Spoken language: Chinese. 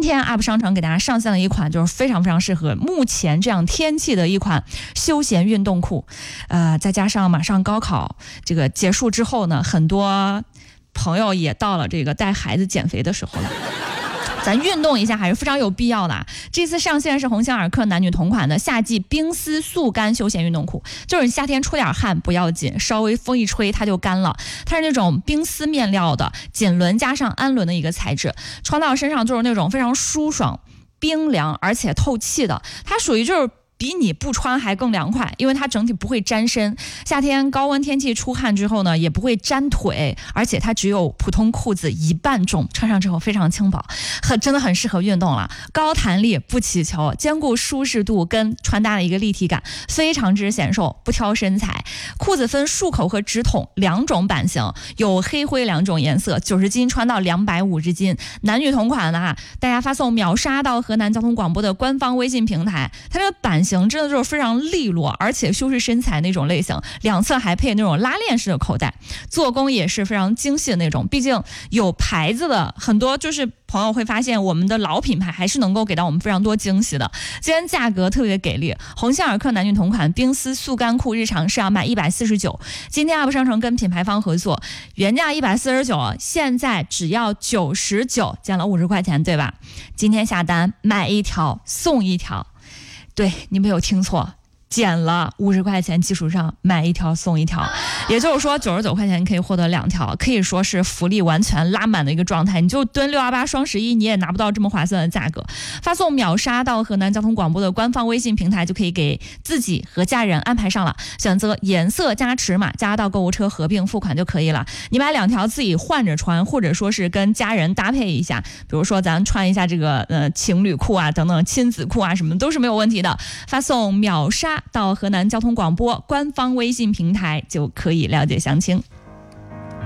天 UP 商城给大家上线了一款就是非常非常适合目前这样天气的一款休闲运动裤，再加上马上高考这个结束之后呢，很多朋友也到了这个带孩子减肥的时候了。咱运动一下还是非常有必要的。这次上线是鸿星尔克男女同款的夏季冰丝速干休闲运动裤，就是你夏天出点汗不要紧，稍微风一吹它就干了。它是那种冰丝面料的锦纶加上氨纶的一个材质，穿到身上就是那种非常舒爽、冰凉而且透气的。它属于就是比你不穿还更凉快，因为它整体不会沾身。夏天高温天气出汗之后呢，也不会沾腿，而且它只有普通裤子1半重，穿上之后非常轻薄，真的很适合运动了。高弹力不起球，兼顾舒适度跟穿搭的一个立体感，非常之显瘦，不挑身材。裤子分束口和直筒2种版型，有黑灰2种颜色，90斤穿到250斤，男女同款的哈。大家发送秒杀到河南交通广播的官方微信平台，它这个版型真的就是非常利落，而且修饰身材那种类型，两侧还配那种拉链式的口袋，做工也是非常精细的那种。毕竟有牌子的很多，就是朋友会发现我们的老品牌还是能够给到我们非常多惊喜的。今天价格特别给力，鸿星尔克男女同款冰丝速干裤日常是要买149，今天 UP 商城跟品牌方合作，原价149，现在只要99，减了50块钱，对吧？今天下单买1条送1条。对，你没有听错，减了50块钱基础上买1条送1条，也就是说99块钱可以获得2条，可以说是福利完全拉满的一个状态。你就蹲618双11你也拿不到这么划算的价格。发送秒杀到河南交通广播的官方微信平台，就可以给自己和家人安排上了，选择颜色加尺码加到购物车合并付款就可以了。你买2条自己换着穿，或者说是跟家人搭配一下，比如说咱穿一下这个情侣裤啊等等，亲子裤啊什么都是没有问题的。发送秒杀到河南交通广播官方微信平台就可以了解详情。